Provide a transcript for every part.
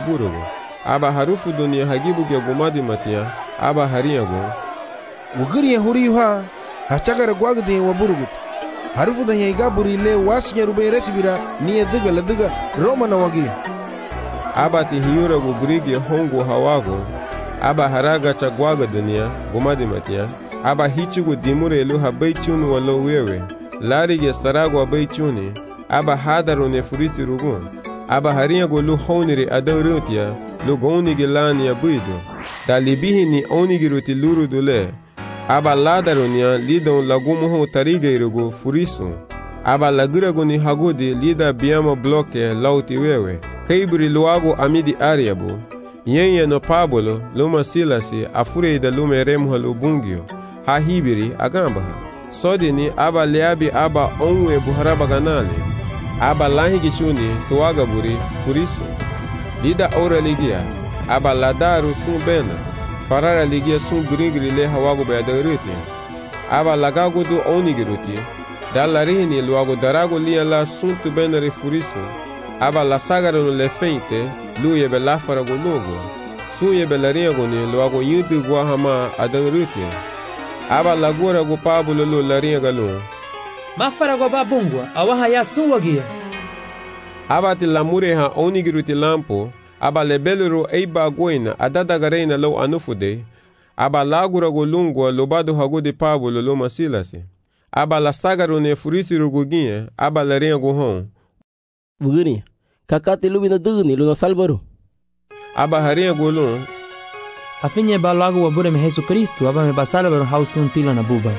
uburugu. Aba harufu dunia hagibu ge gumadi matia. Aba hariyago. Wugiriya huriyu ha. Hachagara gwagde wa burugut. Harufu da yaiga burile wasinya rube resibira niye diga la diga Roma na wagi. Aba ti hiyura gugirigi hongu hawago. Aba haraga cha gwaga dunia gumadi matia. Aba hichigu dimure elu ha baichuni walo wewe. Larige sarago baichuni. Aba hadaru ne furisi rugun. Aba hariyago lu honiri adaurutia. Lu gonigi lani ya buidu. Da libihi ni onigi ruti luru dule. Aba ladarunia lidon lagumuho tarigeirugu furisu. Aba lagiragu ni hagudi lida biyama bloke lauti wewe. Kaiburi luagu amidi ariabu. Yenye no Pablo luma silasi afureida lume remuha lubungio. Ha hibiri agambaha. Sodini aba leabi aba onwe buharaba ganali. Aba lahigi shuni tuwaga buri furisu. Lida ora ligia. Aba ladaru sun bena. Farara ligia sun grigri le hawago bayadaruti. Aba lagago du onigiruti. Dalarihini luago darago lia la sun tu benari furisu. Aba la sagaro le feinte. Lu yebe la farago lugo. Sun yebe la riago ni luago yudu guahama adaruti. Aba la gura gu Pablo lu la riaga lu. Ma farago babungwa awaha ya sun wagia. Aba ti la mureha onigiruti lampo. Aba lebeluru eiba goina adadagareina lo anufude. Aba lagura golungwa lobado hagudi Pablo lo masilasi. Aba la sagaru ne furisiru guginye. Aba la ringa guhon. Bugini, kakati lubina dugni lo salbaru. Aba haringa golun. Afinye ba lagu wabure me Jesu Kristo. Aba me basalbaru hausun tila na buba.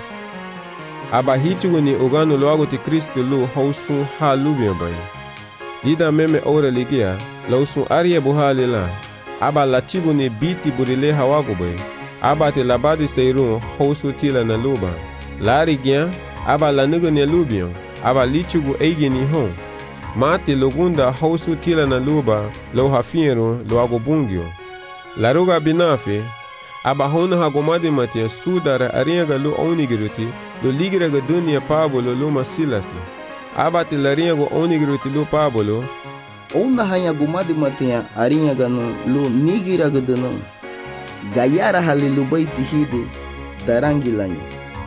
Aba hichugu ni uganu loago ti Kristo lu hausun ha lubia bay. Lida meme ora ligia. Lausun arie buhali la. Aba la chibu ni biti burile hawago bay. Aba te labadi seirun hausu tila na luba. Lari gian. Aba la nugu ni lubion. Aba lichugu eigi ni hon. Mati lugunda hausu tila na luba. Lo hafiru lo ago bungyo. Laruga binafi. Aba hona hagomadi matia sudara ariaga lu onigiruti. Lu ligiraga dunia Pablo lu masilasi. Aba te lariago onigiruti lu Pablo. Ona hanya gumadi matia arinya ganu lu nigira gadanu. Gayara halilu baiti hidu darangilanyi.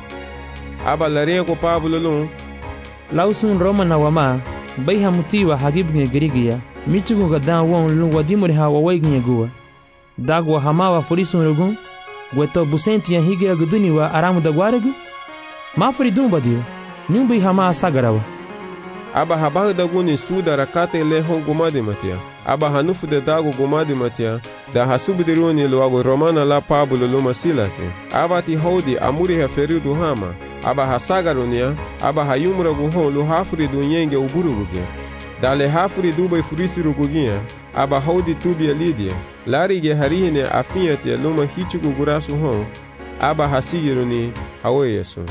Aba lariago Pablo lu. Lausun Roma na wama. Baiha mutiwa hagibnye girigia. Michugu gadan won lu wadimuri hawa waignye guwa. Dagwa hamawa furisun rugun. Gweto busenti ya higira guduni wa aramu dagwaragu. Mafuri dumbadio. Nyumbi hama sagarawa. Aba habahu daguni suda rakate le hon gumadi matia. Aba hanufu de dago gumadi matia. Da hasubidiruni luago romana la Pablo luma silasi. Aba ti hodi amuri heferidu hama. Aba hasagarunia. Aba hayumra guhon lu hafuri du nyenge uburugugia. Dale hafuri dubai furisi rugugia. Aba hodi tubia lidia. Larige harihine afiyatia luma hichugu gurasu hon. Aba hasigiruni hawe yesu.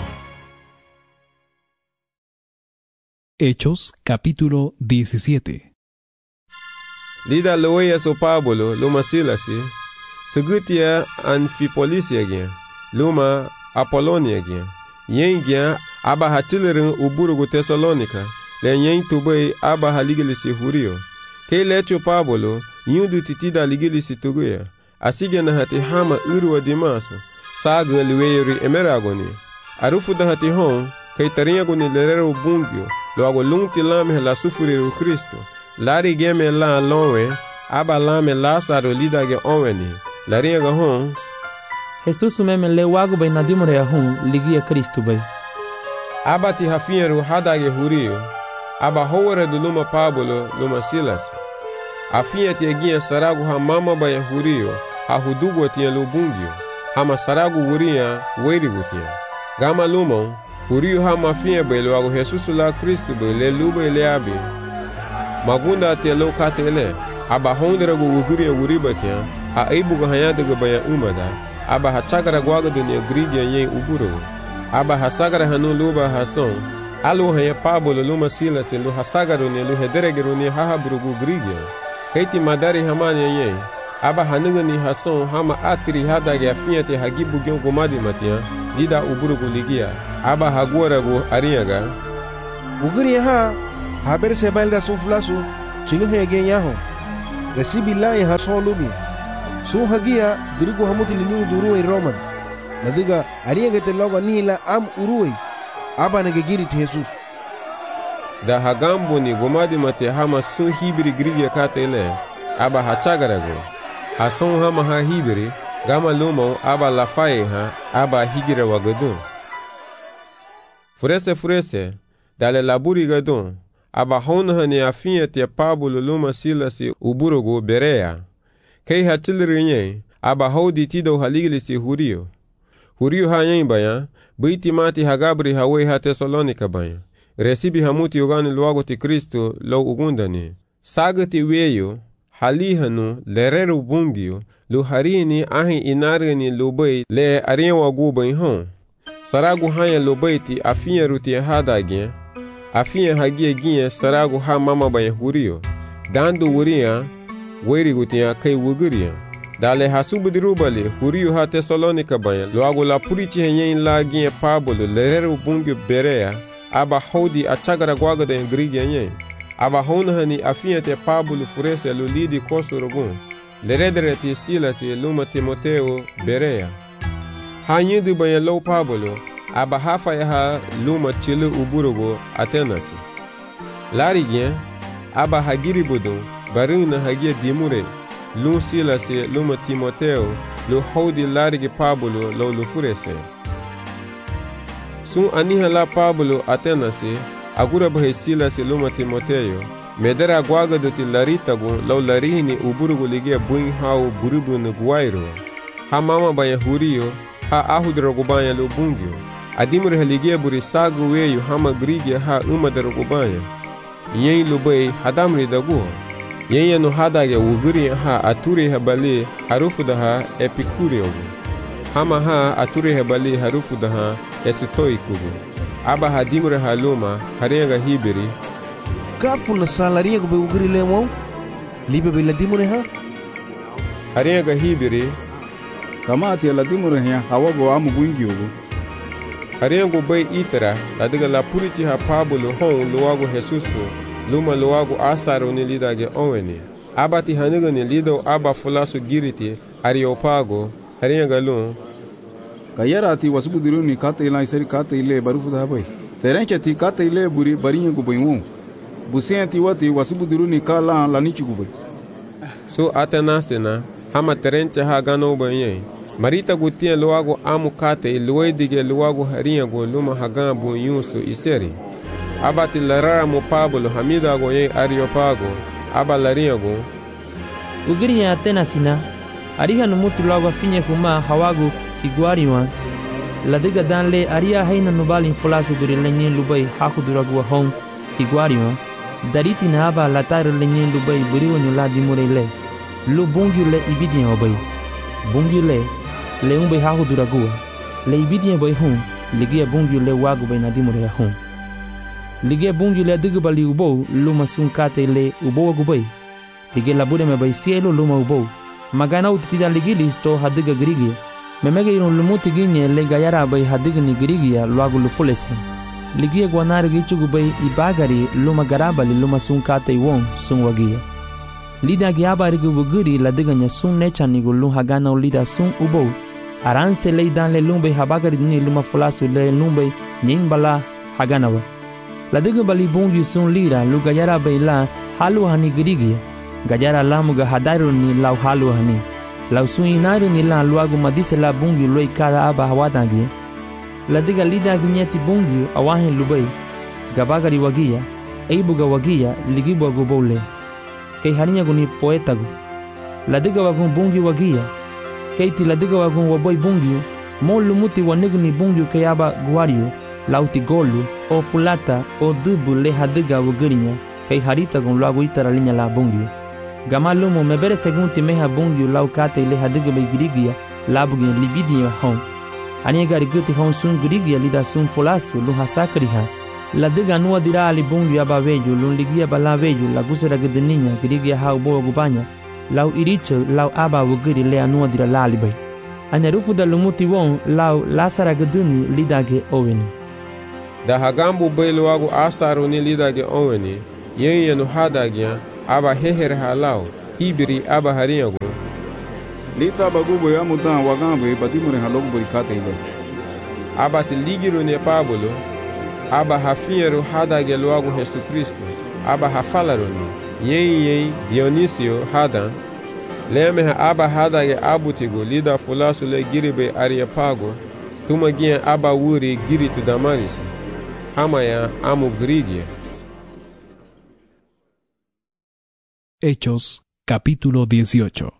Hechos capítulo 17. Lida loya so Pablo luma silasi. Segutia Anfipolisia gen. Luma Apolonia gen. Yen gen aba hatilerin uburugu Tesalonika. Le yen tubay aba haligilisi hurio. Ke lecho Pablo yundu titida ligilisi tuguya. Asige na hati hama urwa dimaso. Saga liweyori emeragoni. Arufu da hati hon. Kay tarinyago ni lerero bungyo. Loago lungti lame la sufuriru Kristo. Lari geme la lonwe. Aba lame Lazaro lidage onweni. Larinyaga hon. Jesus meme le wago bay nadimore ya hon ligia Kristo bay. Aba ti hafiyeru hadage hurio. Aba howere du luma Pablo luma Silas. Afiye ti egia saragu ha mama bay hurio. Ha hudugo tiya lubungyo. Hama saragu wuria weirigu tiya. Gama lumon. Hurio hama fiye bay loago Jesus la Kristo bay le lube le abi. Magunda te lo katele. Aba honderagu wuguria wuriba tiya. A eibuga hayadaga baya umada. Aba hachagara gwaga dunia grigia yen uburo. Aba hasagara hanu luba hason. Alu haya Pablo luma Silas lu hasagaru ni lu hederegeru ni hahabrugu grigia. Kaiti madari hamani yen. Aba hanunga ni hason hama atiri hadage afinyate hagibu gyon gumadi matia. Dida uburugu ligia. Aba haguaragu ariaga. Uguri ha haber sebail da suflasu. Chilu hege yaho. resibi lai ha so lumi sun hagia dirigu hamuti linu duruwe roman nadiga ariya te loga nila am uruwe aba na giri ti Jesus da hagambo ni gomadi mate hama sun hibiri grigi kate ile aba hachagarago hason hama ha hibiri gama lumo aba lafaye ha aba higira wagadun furese dale laburi gadun aba hona ni afinye te Pablo luma silasi uburogo berea kei hatilrinye aba hodi tido haligilisi Hurio hayen baya biti mati hagabri hawe ha Tesalonika baya resibi hamuti ugani luago ti Kristo lo ugundani sagati weyo halihanu lereru bungio lu harini ahi inareni lubay le ariwa gubay hon saragu haya lubayti afiya ruti hadagye afiya hagie gie saragu ha mama bay Hurio dandu wuria weri gutia kai wuguria dale hasubudirubali Hurio ha Tesalonika bay luago la purichi henyen la gie Pablo lereru bungio berea aba hodi achagara gwaga de grigia nyen aba honhani afiya te Pablo furese lu lidi kosorogun leredere ti Silasi luma Timoteo berea hanyidu baya lo Pablo aba hafa ya luma chilu uburugo Atenasi larigien aba hagiri budun barina hagia dimure lu Silasi luma Timoteo lu hodi larigi Pablo lo lu furese sun aniha la Pablo Atenasi agura bahe Silasi luma Timoteo medera gwaga doti laritagu lau larini uburugu ligia buin hau burubu nuguairo ha mama baya Hurio ha ahudrogu baya lu bungio adimur haligia buri sagu weyu hama grigia ha umadrogu baya yen lubai hadamri dagu yen yanu hadage uguri ha aturi habali harufu daha epikuriogu hama ha aturi habali harufu daha esitoikugu aba hadimur haluma harenga hibiri kafu na salaria go be ugri lemo libe be ladimure ha harenga hibiri kama ati ladimure ha hawago amu bungiogo harengo bay itara ladiga la puriti ha Pablo hon luago Jesusu luma luago asaro ni lidage onweni abati haniga ni lido aba fulasu giriti Areopago harenga lun kayara ati wasubudiru ni kate ila isari kate ile barufu da bay terenche ti kate ile buri barinye go baymu busenti wati wasubudiru ni kala lanichi go bay so atanasena hama terenche ha gano baye marita gutia luago amu kate luedige luago haringa go luma hagan bu yusu iseri abati larara mo Pablo hamida go ye Areopago aba laringa go ugiri ya Atenasina ariha numutu luago finye kuma hawagu iguariwa ladiga danle aria haina nubali fulasu buri lenye lubai hakuduragu hon iguariwa dariti na aba latare lenye lubai buri wonyo la dimure le lu bungi le ibidien obai bungi le umbai hakuduragu le ibidien boy hon ligia bungi le wagu bai na dimure hon ligia bungi le digubali ubo luma sunkate le ubo gubai ligia labude me bai cielo luma ubo magana utida ligili sto hadiga grigia memege iron lumuti ginye le gayara bay hadigni girigia luagu lufulese ligia gwanari gichugu bay ibagari luma garabali luma sunkate won sunwagia lida giaba rigu buguri ladiganya sun nechani gulu hagana ulida sun ubo aranse le dan le lumbe habagari ni luma fulasu le lumbe nyimbala haganawa ladigu bali bungi sun lira lu gayara bay la halu hani girigia gajara lamuga hadaru ni lau halu hani lau suinaru ni la luagu madise la bungi loi kada aba hawadangi ladiga lida ginyeti bungi awahin lubai gabagari wagia eibuga wagia ligibu gubole kei harinya guni poetagu ladiga wagun bungi wagia keiti ladiga wagun waboy bungi mo lumuti wanigni bungi kei aba guario lauti golu o pulata o dubu le hadiga wagirinya kei harita gun luagu itara linya la bungi gamalumo mebere segunti meha bungi lau kate ile hadiga bay girigia labugi libidi hon ani gari guti hon sun girigia lida sun fulasu lu hasakriha ladiga nuwa dira ali bungi abaveju lu ligia balaveju la gusera gdeninya girigia ha ubo gubanya lau iricho lau aba wugiri le anuwa dira lali bay ani rufu da lumuti won lau lasara gduni lidage oweni da hagambu bay luagu asaro ni lidage oweni yenu hadagia aba heher halao ibiri aba hariyago lita bagubo ya mutan wagambe badimure halogo buri kate ile aba te ligiru ne Pablo aba hafiero hadage logo Yesu Kristo aba hafalaroni yen Dionisio hadan leme aba hadage abutigo lida fulasu le giribe Areopago tuma gien aba wuri giritu Damaris hamaya amu Grigia. Hechos capítulo 18.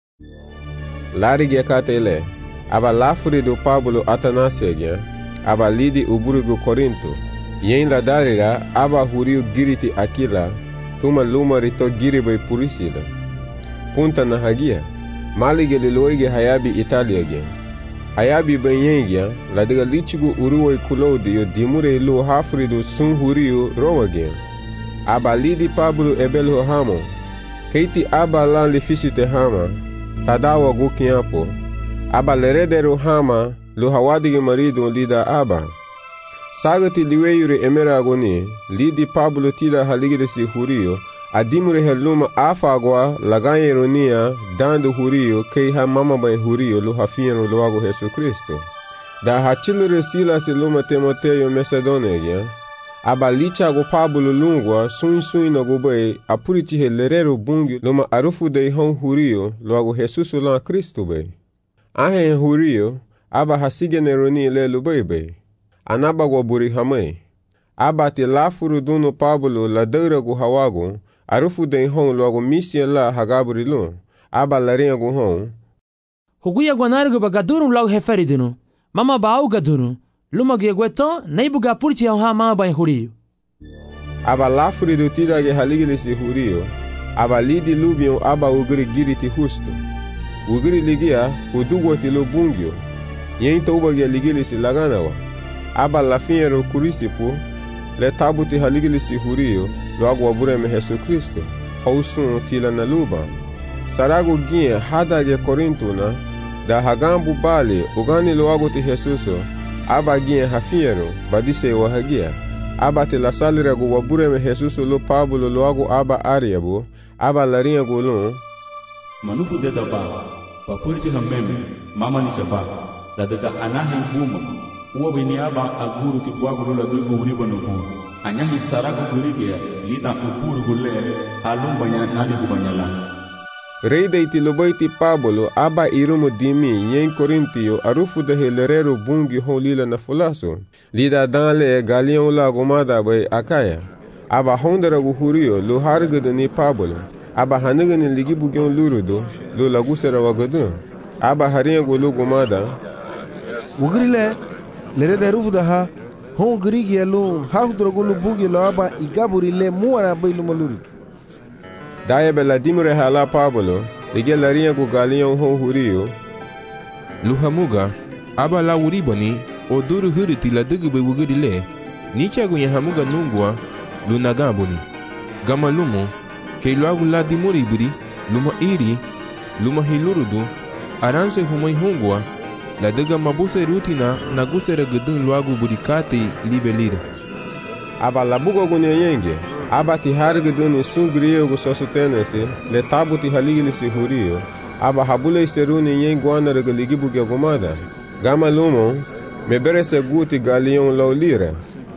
Larige katele aba lafuri do Pablo Atanasiegia aba lidi uburugu Corinto yen la darira aba huriu giriti Aquila tuma lumarito giribe Purisila punta na hagia malige liloige hayabi Italiagia hayabi benyengia la diga lichigu uruoi Claudio dimure lu hafuri do sun huriu Romagia aba lidi Pablo ebelho hamo keiti aba lan lifisite hama tadawa gukiapo aba leredero hama lu hawadige marido lida aba sagati liweyure emeragoni lidi Pablo tida haligidesi hurio adimure heluma afagwa lagayeronia dando hurio kei ha mama bay hurio lu hafieno luago Yesu Kristo da hachilure Silas luma Timoteo Macedonia aba lichago Pablo lungwa sun na gobe apuriti helerero bungi luma arufu de hon hurio luago Jesus la Kristo be ahe hurio aba hasigeneroni le lubebe anaba gwa buri hame aba te lafuru duno Pablo la deura go hawago arufu de hon luago misia la hagaburi lu aba laringa go hon huguya gwanargo bagaduru lau heferidino mama baau gaduru luma gegweto neibuga purti ha mama bay hurio aba lafuri do tidage haligilisi hurio aba lidi lubion aba ugri giriti husto ugri ligia udugwati lo bungio yen toubage ligilisi laganawa aba lafiero kurisipo le tabuti haligilisi hurio lo agwa bureme Yesu Kristo hausun tila na luba sarago gie hadage Korintuna da hagambu bale ugani lo agoti Jesuso aba gie hafiero badise wa hagia aba te la salira go wabureme Jesuso lo Pablo lo ago aba Ariabo aba laringa go lo manufu de daba papurti hameme mama ni shaba la daga anahi buma uwa bini aba aguru ti bwago la dugo uribo no ko anyahi sarago gurige lita upuru gulle halumba nya nani kubanyala reida iti lobaiti Pablo aba irumo dimi yen Korintio arufu de helerero bungi holila na fulaso lida danle galion la gomada bay Akaya aba hondera go hurio lo hargede ni Pablo aba hanigani ligi bugyon lurudo lo lagusera wagadu aba haringa go lo gomada wugrile lerede rufu da ha hon grigi lo hafdro go lo bugi lo aba igaburi le muara bay lo maluru daya bela dimure hala Pablo ligi laringa go galion hon hurio luhamuga aba la uriboni oduru huriti la dugube wugrile nichago ya hamuga nungwa lunagaboni gama lumo ke luagu la dimuribiri luma iri luma hilurudu aranse humai hungwa la daga mabuse rutina na gusere gudun luagu burikati libelira aba labugo go nyenge aba ti harguduni sungriyo go sosutenese le tabuti haligilisi hurio aba habule seruni yengwana regaligi buge gomada gama lumo meberese guti galion laulira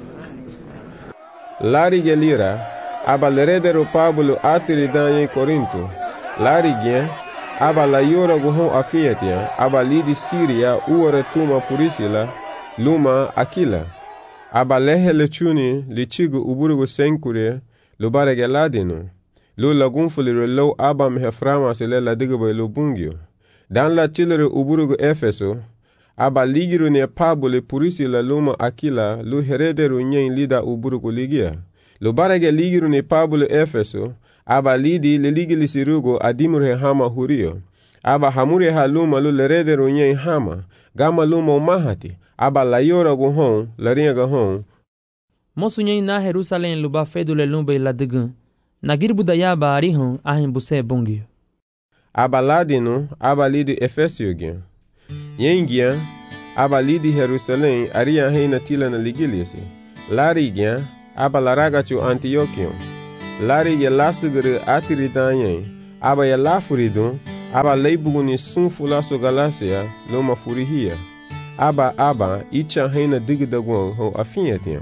lari gelira aba leredero Pablo atiri dan Corinto lari gen aba la yora go hon afiatia aba lidi Siria uore tuma Purisila luma Aquila aba lehele chuni lichigo uburugo senkure lubare geladino lo lagunfulire lo aba meheframa sele la digbe lo bungio dan la chilere uburugo Efeso aba ligiru ne Pablo Purisila luma Aquila lo heredero nyen lida uburugo ligia lo barage ligiru ne Pablo Efeso aba lidi le ligili sirugo adimure hama hurio aba hamure haluma lo leredero nyen hama gama luma mahati aba la yora go hon la ringa hon mosu nyen na Jerusalem luba fedule lumbe la digun na girbu da yaba arihon ahin buse bungio aba ladino aba lidi Efesio gen yengia aba lidi Jerusalem aria heina tila na ligilisi lari gen aba laraga chu Antiochion lari ye lasugere atiri danyen aba ya lafurido, aba leibuguni sun fulaso Galacia, loma furihia. Aba icha heina digdagwang ho afinyatian.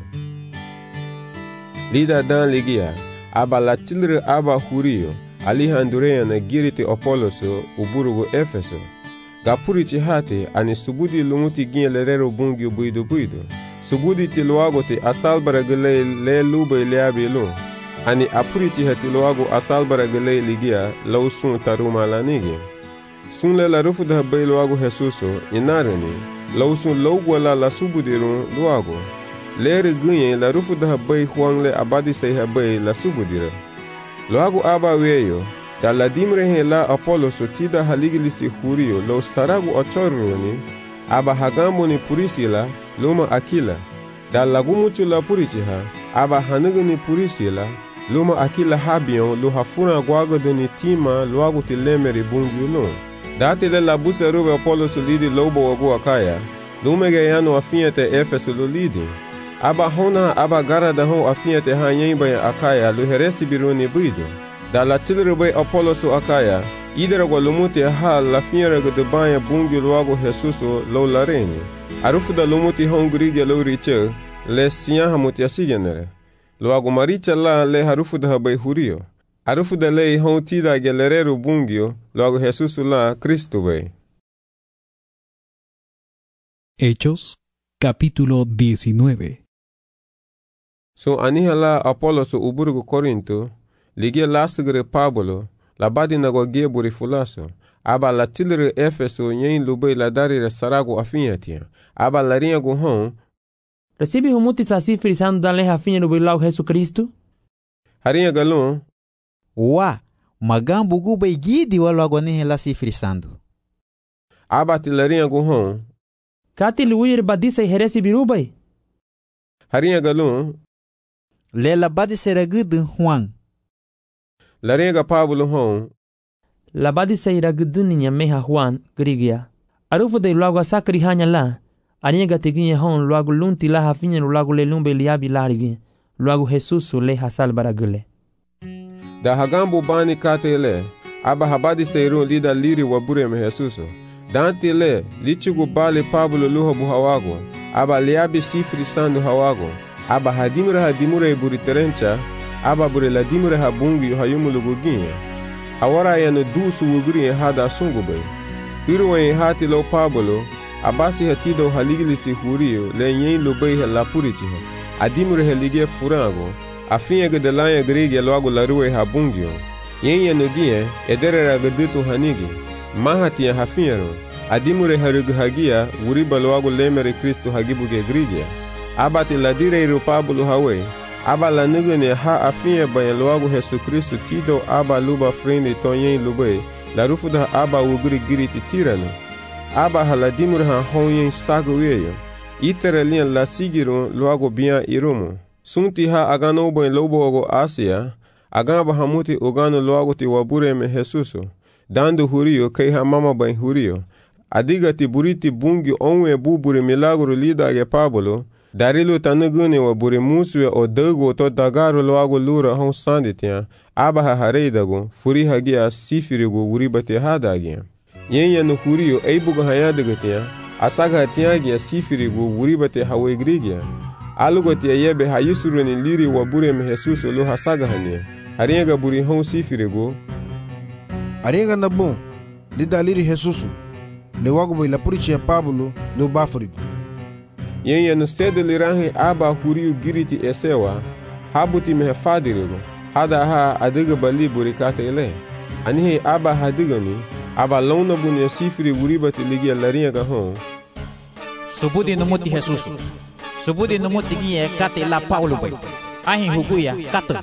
Lida dan ligia, aba latilre aba hurio, alihandurea na giriti Apoloso, uburugo Efeso. Gapurichi hati ani subudi lumuti gin lerero bungi buido. Subudi tiluago ti asalbara gele le lube leabi lu. Ani apurichi hati luago asalbara gele ligia lausun taruma lanigi. Sunle la rufu da bay luago Jesuso inarani. Lausun laugwala la subudirun luago. Lere gunye la rufu da bay huangle abadi say habay la subudira. Luago aba weyo. Da la dimre la Apoloso tida haligilisi hurio lo saragu ochoruni aba hagamoni purisila luma Akila. Da lagumuchu la purichiha aba hanuguni purisila luma Akila habion lo hafuna gwagodoni tima luagu tilemeri bungiulun. Da tile la busa rube Apoloso lidi lobo wagu akaya lumege yano afinyate Efeso lo lidi. Aba hona aba garada hon afinyate hanyemba ya akaya lo heresi biruni bido. Da la tilrebe Apoloso akaya, idera gwa lumuti ha la fiera de banya bungi luago Jesuso lo lareni. Arufu da lumuti hongrigia lo riche, le siya hamuti asigenere. Luago maricha la le harufu da habay hurio. Arufu da le hon tida gelerero bungio, luago Jesuso la Cristo bay. Hechos, capítulo 19. So aniha la Apoloso uburgo Corinto, ligia lasgre Pablo, la badi na gogie buri fulaso, aba la tilre Efeso nyen lube la darire sarago afinyatia, aba la rinha guhon. Recibe humuti sasi frisando dan leha afinha lube lau Jesu Cristo? Harinha galon. Wa, magambu gube gidi walo agonihe la si frisando. Aba tilarinha guhon. Kati luir badisa e heresi birubay? Harinha galon. Lela badi seragudu Juan. Larinha Pablo hon. La badi saira guduninya meha Juan grigia. Arufu de luago asakri hanya la. Arinha tiginha hon luago lunti la hafinha luago le lumbe liabi larigi. Luago Jesuso le hasal baragule. Da hagambo bani katele. Aba habadi seiru lida liri wabure me Jesuso. Dante le lichigu bale Pablo luho buhawago. Aba liabi sifri sandu hawago. Aba hadimura iburi terencha. Aba bure la dimure ha bungi hayumulu guginye. Awara ya no dusu wugri hada sungube. Irwe hati lo Pablo, abasi hatido haligilisi hurio le nyen lo bay la purichiho. Adimure helige furango, afinye gedelanya grege loago la ruwe ha bungio. Yenye no gie edere gaditu hanigi. Mahati ya hafinyero. Adimure harugu hagia wuriba loago lemere Kristo hagibuge grige. Abati la dire Pablo hawe. Aba la nugene ha afinye bayan luago Jesu Cristo tido aba luba freni tonyen lube la rufu da aba ugri giriti tirano. Aba haladimur ha honyen sago weyo. Itere lian la sigiro luago bian irumo. Sunti ha agano bayan lobo ogo Asia. Agamba hamuti ogano luago ti wabure me Jesuso. Dando hurio kei ha mama bayan hurio. Adiga ti buriti bungi onwe bubure milagro lida ge Pablo. Darilo tanugune wa buri muswe o dago to dagaro loago lura hon sanditia aba ha hareidago furi hagia sifirigo uribate hadagia yenya no hurio eibugo hayadagatia asaga tiagia sifirigo uribate hawegrigia alugo tia yebe hayusuruni liri wa buri me Jesuso lo hasaga hania hariega buri hon sifirigo ariega na bom lida liri Jesuso le wago la purichi Pablo lo bafrido. Yenye no sede lirange aba hurio giriti esewa, habuti mehe fadirigo, hada ha adiga bali burikate ele. Anihe aba hadigani, aba launa bunya sifiri uribati ligia larinha gahon. Subudi numuti Jesuso. Subudi numuti gie kate la Paulo bay. Ahin huguya kato.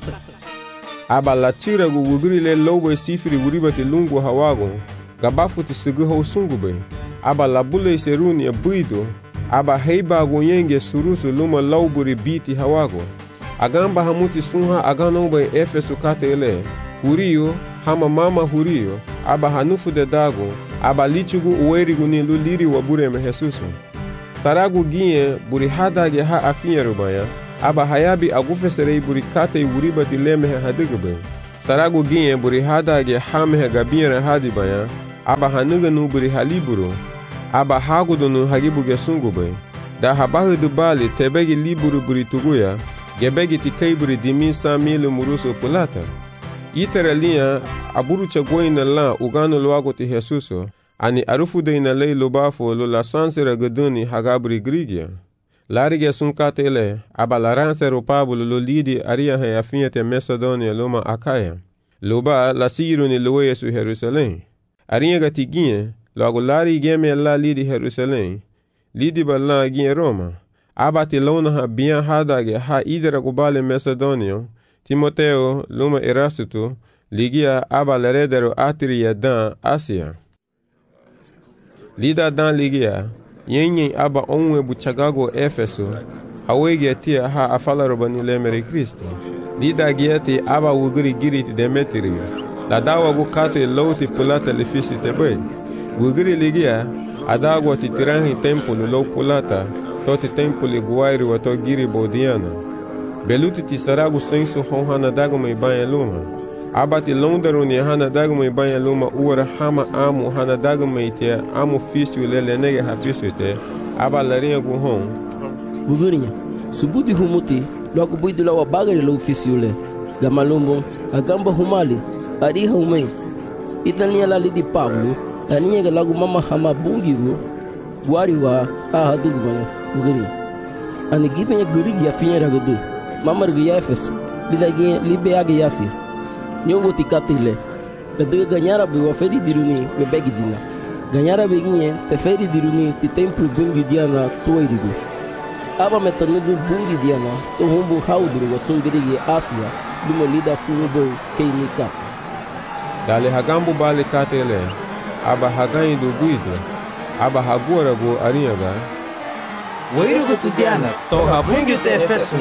Aba la tira gu wugri le lobo sifiri uribati lungu hawago, gabafuti seguho sungube. Aba la bule seruni ya buido, aba heiba gonyenge surusu luma lauburi biti hawago. Agamba hamuti sunha aganobe Efeso katele. Hurio, hama mama hurio, aba hanufu de dago, aba lichugu uwerigu ni luliri wabure me Jesuso. Saragu ginye buri hadage ha afinye rubaya, aba hayabi agufeserei buri kate uribati lemehe hadigube. saragu ginye buri hadage hamhe gabire hadi baya aba hanuganu buri haliburu aba hagudunu hagibuge sungube da habahu dubali tebegi liburu buri tuguya gebegi tikai buri dimi samilu muruso pulata itere linha aburu chagoina la ugano luago ti Jesuso ani arufu de ina lei lobafo lo la sansera gaduni hagabri grigia larige sunkatele aba laranse ropabulo lo lidi aria he afinete Macedonia loma Akaya loba la siru ni loye su Jerusalem aria gatiginye logo lari geme la lidi Jerusalem lidi balla ginye Roma aba ti lona ha bien hadage ha idera gubale Macedonia Timoteo luma Erasuto ligia aba leredero atria dan Asia lida dan ligia yenye aba onwe buchagago Efeso awege tia ha afala robani lemere Kristo lida gieti aba wugiri giriti Demetrio la dawa gukate lauti pulata lefisi tebe wugiri ligia adago titirangi tempolo lo pulata toti tempoli guairi wato giri bodiana beluti ti saragu sensu honhana dagoma ibanya luma abati londero ni hana dagoma ibanya luma uwara hama amu hana dagoma ite amu fisiu lele nege hafisu ite aba larinha gu hon Gugurinya subudi humuti logo buidu la wabagari lo fisiu le gamalumbo agamba humali ariha umei itania la lidi Pablo aniga lagu mama hama bungiru guariwa ahaduguma gugurinya ani gibenya gurigi afinya ragadu mama rgia Efeso lidagi libe age yasi nyogo tikatile de ganhara be waferi diruni be begidina ganhara be ginye te feri diruni ti templo bungi diana toirigo aba metanudu bungi diana to humbu haudru wasungirigi Asia dumo lida sunubo keinika dale hagambu bale katele aba hagain do guido aba hagora go arinhaga Wairugo tudiana to habungi te Efeso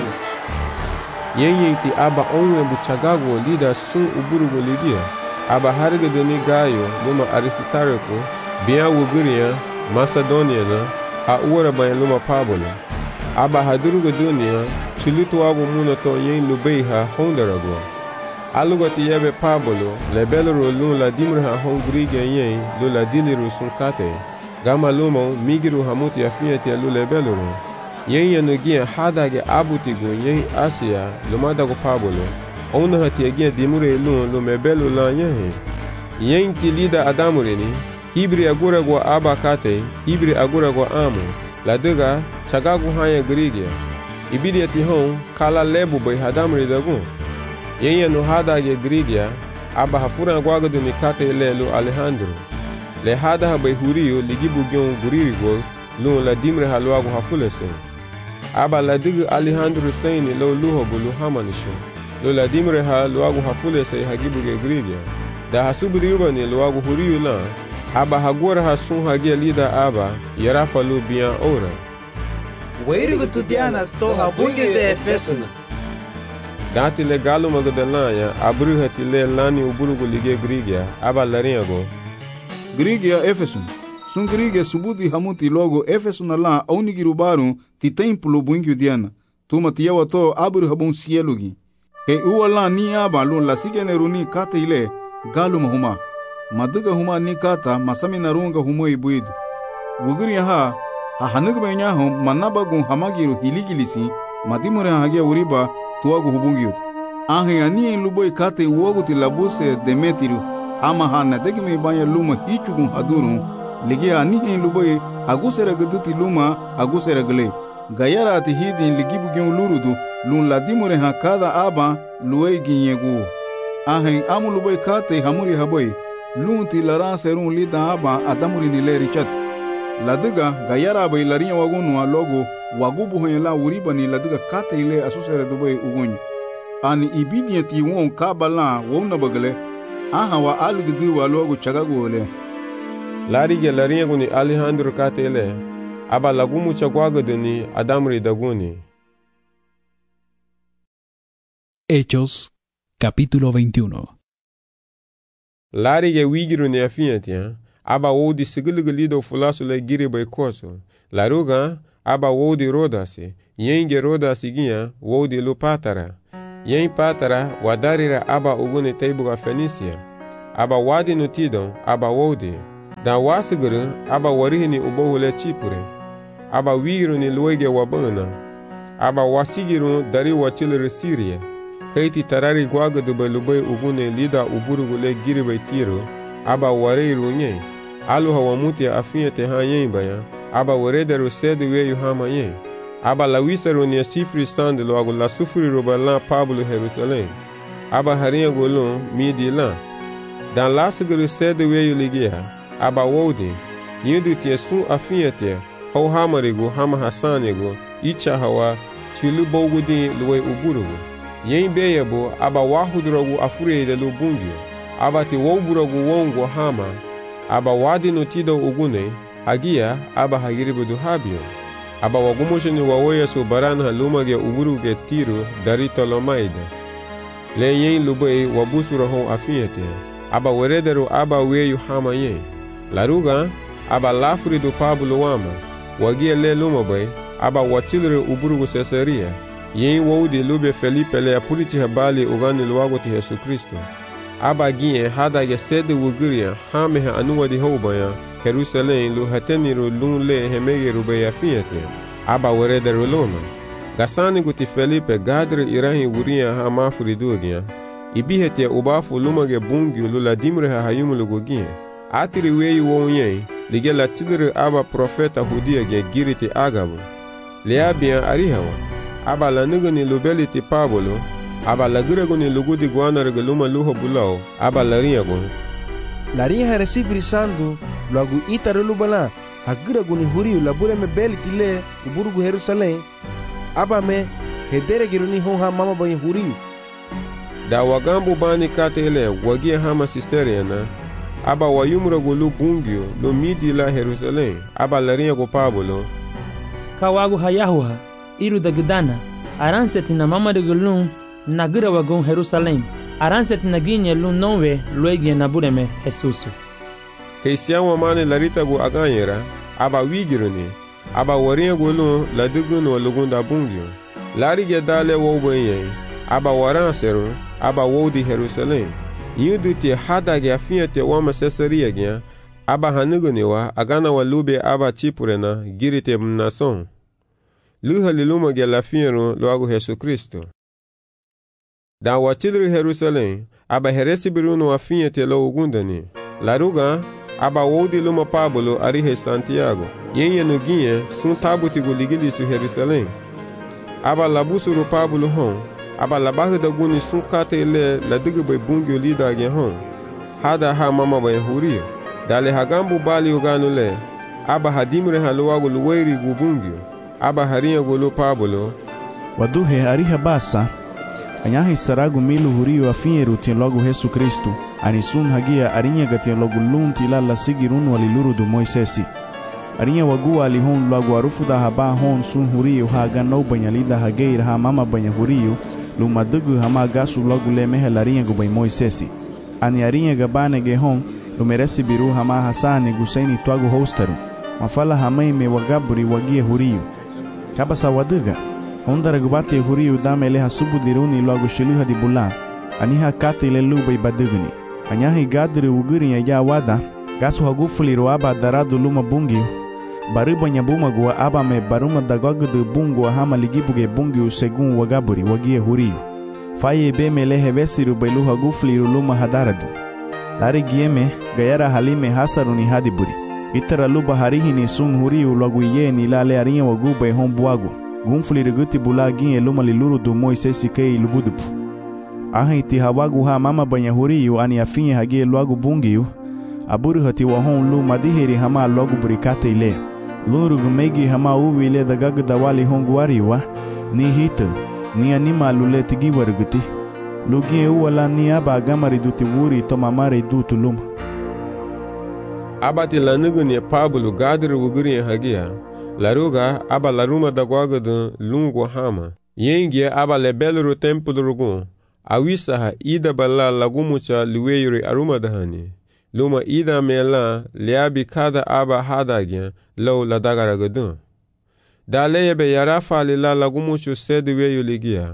yenye ti aba onwe buchagago lida sun uburugo lidia aba harga deni gayo luma Aristarco bia wuguria Macedonia na a uora bayan luma Pablo aba hadurugo dunia chulutu wago muna to yen lubeiha hondarago alugo ti yebe Pablo lebelro lun la dimra hongriga yen lo la diliru sunkate gama lumo migiru hamuti afiati lu lebelro yen no gia hadage abutigo yen Asia lumadago Pablo ona hati gia dimure lun lo mebelo la yen ti lida adamureni hibri agura go abakate hibri agura go amo la dega chagago hanya grigia ibidi ati hon kala lebu bay hadamuri dago yen no hadage grigia aba hafura gwago de nikate lelo Alejandro le hada bay huriyo ligibu gyon guririgo lun la dimre halwago hafulese aba la dig Alejandro Saini lo luho bulu hamanisho lo la dimre ha luagu hafule se hagibuge grigia da hasubri yubani luagu huriyu la aba hagora hasun hagia lida aba yarafa lu bian ora Wairugo tudiana to habungi te Efeso dati le galo magdalanya abru hati le lani uburugo lige grigia aba larinhago Grigia Efeso sun grigia subudi hamuti logo Efeso na la aunigiru baru ti templo bungi diana tuma tiyawa to abru habun sielugi ke uwala ni aba lun la sigeneruni kata ile galu mahuma maduga huma ni kata masami narunga humo ibuid wuguri ha hanug benya hum manabagun hamagiru hiligilisi madimure hagia uriba tuagu hubungiut ahe ani luboy kata uwagu ti labuse Demetrio ama hana degme banya luma hichugun haduru ligi ani luboy agusera gaduti luma agusera gale gayara ati hidin ligibu gen lurudu lun ladimure ha kada aba luwe ginyegu ahen amu luboy kate hamuri haboy lun ti laran serun lida aba adamuri ni le richat ladiga gayara bay larinya wagunu logo wagubu hoyela uriba ni ladiga kate ile asusere duboy ugunyi ani ibidienti won kabala wona bagale aha wa algdu wa logo chagago le larige larinya guni Alejandro katele aba lagumu chagwago deni adamri daguni. Hechos, capítulo 21. Larige wigiru ne afinetia aba wodi sigilgilido fulaso le giri bay koso laruga aba wodi rodase yenge rodasi giya wodi lupatara yen patara wadarira aba ugune teibuga Fenisia. Aba wadi no Tidon aba wodi. Dan wasiguru aba warihini ubohule Chipure. Aba wiru ni luege wabana. Aba wasigiru dari wachilere Syria. Kaiti tarari gwagadu lubai ugune lida uburugule giribai Tiro. Aba wareiru nye. Aluha wamuti afiyete ha yen baya. Aba waredaru sedu weyu hama yen. Aba lawisaru ni sifri sande lo agu la sufri robalan Pablo Jerusalem. Aba harinha golon midi lan. Dan lasiguru sedu weyu ligia. Aba wodi. Yindu tie sun afiyete. Hau hamarigu hama hasanigu. Icha hawa chilu bogudi luwe uburugu. Yen beyabo aba wahudrogu afurede lu bungyo. Aba ti woburogu wongo hama. Aba wadi no Tido ugune. Agia aba hagiribu duhabio. Aba wagumushini wawoya su baran halumage uburuge Tiro dari Tolomaida. Le yen lubei wabusura hon afiyete. Aba weredaru aba weyu hama yen. Laruga aba lafuri du Pablo wama. Wagia le lumabai aba wachilre uburugu Caesarea. Yen wodi lube Felipe le apuriti habali ugani luwagoti Yesu Kristo. Aba gien hadage sede wuguria hamehe anuwadi hobaya Jerusalem lu hateniru lun le hemege rubeya fiyete. Aba weredaru lona. Gasani guti Felipe gadre irahi wuria hamafuri dugia. Ibihete ubafu lumage bungi lula dimre hayumulu gugia. Atiri weyu wonye lige la tidre aba profeta hudia ge giriti agabu. Leabia arihawa. Aba la nugani lubeliti Pablo. Aba la guraguni lugudi guana regaluma luho bulao. Aba la riagun. La rinha recibir sandu logo itaru bala haguraguni huriu la bule me beliti le uburugu Jerusalem. Aba me hedere giruni honha mama bani huriu. Da wagambu bani katele wagia hama sisteriana. Aba wayumragu lu bungio lu midi la Jerusalem. Aba la riagu Pablo. Kawagu hayahuha iru dagdana aranseti na mama de gulun nagira wagon Jerusalem aranseti na ginye lu nonwe luegie na bureme Jesus. Keisian wamane larita gu aganyera aba wigiruni aba waria gulu la dugun wa lugunda bungio lari ge dale wobenye aba waranseru aba wodi Jerusalem yuduti hadage afiyete wama Caesarea gya aba hanuguni wa agana wa lube aba Chipurena girite mnason luha liluma ge lafiero loagu Yesu Kristo. Dan wachilri Jerusalem aba heresi biruno wa fiyete lo ugundani laruga aba wodi luma Pablo arihe Santiago yenye nuginye sun tabuti gu ligili su Jerusalem. Aba labusuru Pablo hon aba labahda guni sun kate le la digbe bungyo lida ge hon hada ha mama ba hurio dale hagambu bali uganu le aba hadimre haluwagu luweri gu bungyo aba harinha gulu Pablo waduhe ariha basa anyahi saragu milu hurio afinyeru tien logo Yesu Kristo anisun hagia arinha gatien logo lunti la sigirun waliluru du Moisesi arinha wagua alihon logo arufu da haba hon sun hurio haga no banyalida hageir ha mama banya hurio lumadugu hama gasu logo le mehe larinha gu bay Moisesi ani arinha gabane ge hon lumeresi biru hama hasani gusaini twagu hostaru mafala hamai me wagaburi wagia hurio kabasa waduga ondara gubate huriu damele hasubu diruni logo shiluha di bulan aniha kate ile lubay baduguni anyahi gadri uguri ya wada gasu hagufuli roaba daradu luma bungiu baruba nyabuma gua aba me baruma dagogudu bungu hama ligibuge bungiu segun wagaburi wagie huriu faye be mele hevesiru bailu hagufuli luma hadaradu lari gieme gayara halime hasaruni hadiburi itara luba harihini sun huriu logo ye ni lale arinha wagube hombuagu gunfuli riguti bulagin eluma liluru du Moisesi kei lubudupu ahiti hawagu ha mama banya huriu ani afinye hagie luagu bungiu aburu hati wahon lu madihiri hama logu burikate ile luru gumegi hama uwi ile dagagu dawali honguariwa ni hitu ni anima lule tigi warguti lugie uwala ni aba gamari duti wuri to mamare dutu luma abati lanuguni Pablo gadri wuguri hagia laruga aba laruma dagwagadu lungu hama yengie aba lebelru templu rugun awisaha ida bala lagumucha liweyuri aruma dahani luma ida mela liabi kada aba hadagya law la dagaragadun daleye be yarafa lila lagumuchu sedu weyu ligia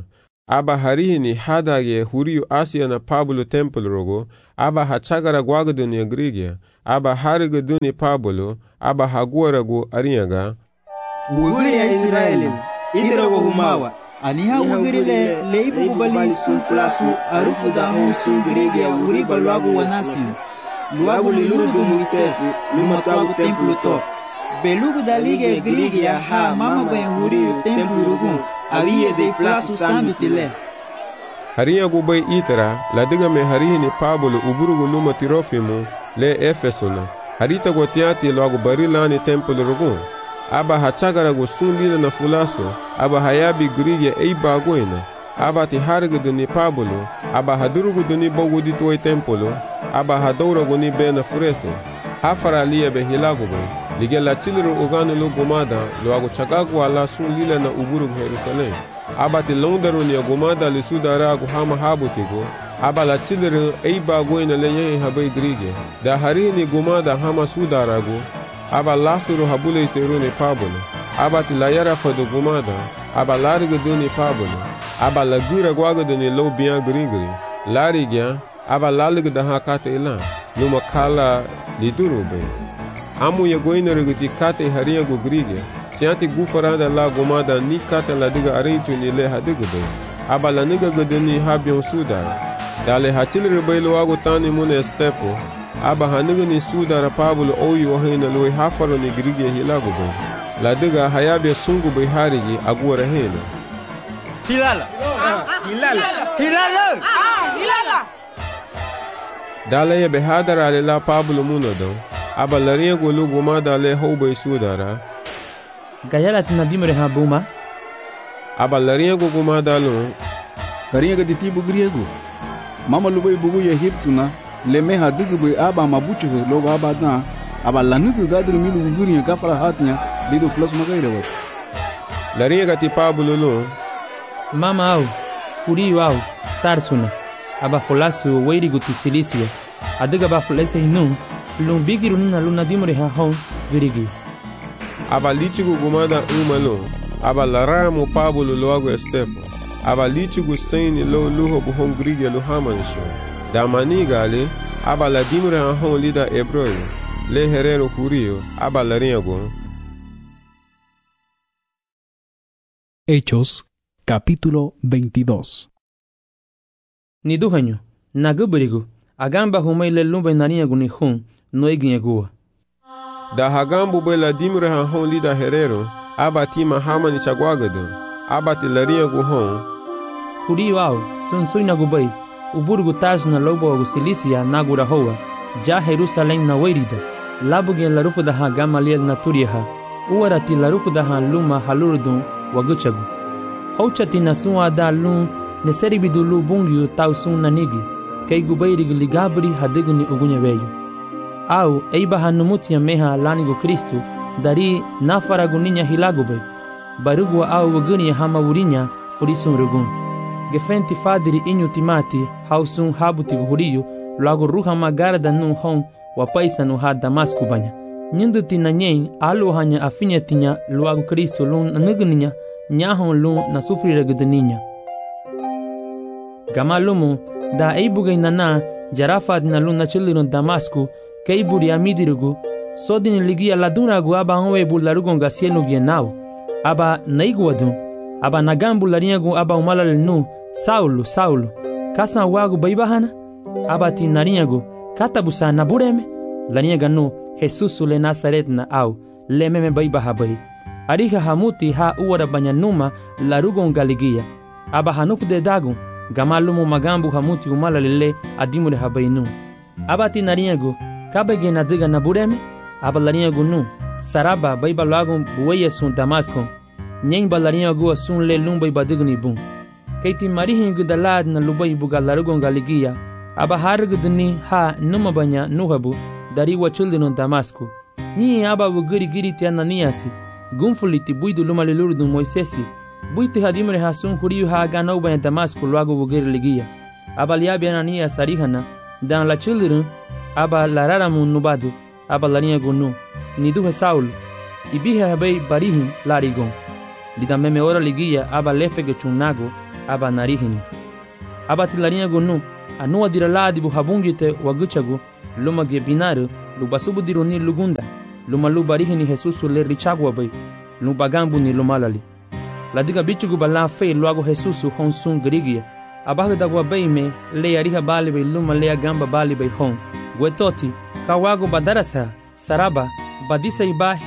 aba harihini hadage huriu Asia na Pablo templo rogo, aba hachagara gwagaduni Grigia, aba harigaduni Pablo, aba haguaragu arinyaga. Ugiri ya Israeli, idirago humawa, aniha ugirile leibu kubali sunflasu arufu dahu sun Grigia uriba luagu wanasi. Luagu liluru do Moisés, lumatuagu templo to. Belugu da liga Grigia ha mama banha huriu templo rugun, havia de flasu sandu tile. Harinha gubai itara, ladiga me harihini Pablo uburugu luma Tirofimu le Efesuna. Harita gotiati logo barilani templo rugun. Aba hachagara go sunlila na fulaso, aba hayabi Grigia ei bagoina. Aba ti hariguduni Pablo, aba haduruguduni bogudi tuoi templo, aba hadouraguni bena furese. Hafara liya be hilagubai. Lige la chiliru uganu lu gumada, logo chagagu ala sunlila na uburugu Jerusalem. Aba ti londaruni ya gumada li sudaragu hama habutigo, aba la chiliru ei bagoina le yehi habai Grigia. Da harini gumada hama sudaragu, aba lasuru habule iseruni Pablo, aba ti la yara fadu gumada, aba lariguduni Pablo, aba la gira gwagaduni lo biyan Grigri, larigya, aba laligda hakate ilan, numa kala lidurube. Amu ya goina riguti kate harinha go Grigia, sianti gufarada la gumada ni kate la diga arintu ni le hadigube, aba la niga gaduni habion sudara, dale hachilri bailu wago tani mune stepo, aba haniga ni sudara Pablo oyu ohina lui hafaro ni Grigia hilagube, la diga hayabia sungu bai harigi aguara hena. Hilala! Hilala! Hilala! Hilala! Dale ya behadara alela Pablo munado, aba larinha gulu gumada le houbai sudara. Gayala tinadimre ha buma. Aba larinha go gumada lo. Larinha ga ditibu griego. Mama lubai bugu ya hiptuna, le meha digube aba mabuchu logo aba dan, aba lanugu gadru milu guriya gafara hatnya, lido flas magaira wat. Larinha ga ti Pablo lo. Mama au, huriu au, tarsuna. Aba folasu weiri guti Cilícia. Adiga ba folese hinum. Lumbigiru nina luna dimore ha hon virigi. Aba litigu gumada umalo, aba laramo Pablo loago estepo, aba litigu seni lo luho buhon Grigia lo hamanisho. Da manigale, aba la dimore ha hon lida ebroyo, le herero hurio, aba larinhago. Hechos, capítulo 22. Ni duhanyo, nagubirigu, agamba humai le lumba narinhago ni hon, no iginhegua. Da hagambu bela dimre ha hon lida herero, aba tima hamani chagwagado, aba ti larinhago hon. Huriu au, sunsui nagubai, uburgu taj na lobo agu Cilícia nagura hoa, ja Jerusalém na weirida, labugen larufu da ha Gamaliel na turiha, uarati larufu da ha luma halurdun waguchagu. Houchati na sunwa da lun, neseribidu lu bungyu tau sun nanigi, kei gubairigi ligabri hadigni ugunya veyo. Au eiba hanumutia meha lanigo Kristu dari nafaragu ninya hilagube barugwa au waguni hama wurinya furisun rugun gefenti fadiri inyu timati hausun habuti huriyu lago ruha magara da nun hon wa paisa no ha Damasku banya nyindu tinanyen alu hanya afinya tinya luagu Kristu lun nugninya nyahon lun na sufrira gudninya gamalumu da eibugai nana jarafad na lun na chilirun Damasku kei buri amidirugu, sodin ligia laduragu aba onwe bularugon gasienu gienau, aba naiguadun, aba nagambu larinhagu aba umalalenu, Saulo, kasa wagu baibahana, aba ti narinhagu, katabusa nabureme, larinhaga no, Jesus le Nazaret na au, lememe baibahabai. Ariha hamuti ha uara banyanuma larugon galigia, aba hanuku de dagun, gamalumu magambu hamuti umalalele adimure habainu. Aba ti narinhagu, kabege na diga na bureme, aba larinhago nu, saraba baiba lagun bueya sun Damasco, nyen balarinhago sun le lumba ibadigni bun. Keiti marihingu dalad na lubai buga larugon galigia, aba hargudni ha numa banya nuhabu, dari wachuldinon Damasco. Ni aba wugiri giri ti Ananiasi, gunfuliti buidu luma lilurdun Moisesi, buiti hadimre ha sun huriu ha ganau banya Damasco luago wugiri ligia. Aba liabi Ananias arihana, dan la children, aba lararamu nubadu, aba larinhago nu, niduhe Saulo, ibihe habei barihin larigon. Lida meme ora ligia aba lefege chunago, aba narihini. Aba tilarinha gunu, anua diraladi bu habungite waguchagu, luma ge binaru, lubasubu diruni lugunda, luma lubarihini Jesusu le richagwa bay, lubagambu ni lumalali. Ladiga bichugu bala fei luago Jesusu hon sun grigia, abaga dagwa bay me, le ariha bali bay luma le agamba bali bay hon, guetoti, kawago badarasa, saraba, badisa iba